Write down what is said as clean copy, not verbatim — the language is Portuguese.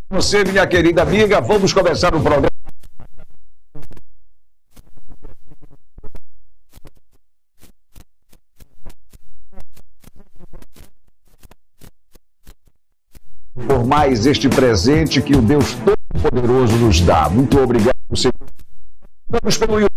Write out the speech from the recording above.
Você, minha querida amiga, vamos começar o programa. Por mais este presente que o Deus Todo-Poderoso nos dá. Muito obrigado, Senhor. Vamos pelo YouTube.